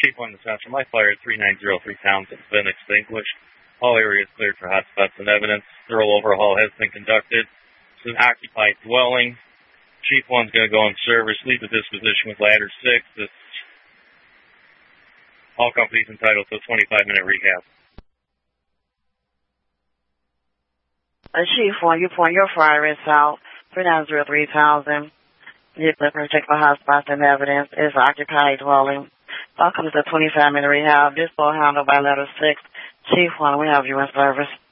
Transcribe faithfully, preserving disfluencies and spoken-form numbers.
Chief one to Central. My fire at three nine zero three Townsend has been extinguished. All areas cleared for hotspots and evidence. Thorough overhaul has been conducted. It's an occupied dwelling. Chief one's going to go on service. Leave the disposition with ladder six. This, all companies entitled to a twenty-five minute rehab. Uh, Chief one, you point your fire is out. three nine zero three Townsend. You protect for hotspots and evidence. It's an occupied dwelling. Welcome to the twenty-five minute rehab. This will handled by letter six. Chief one, we have you in service.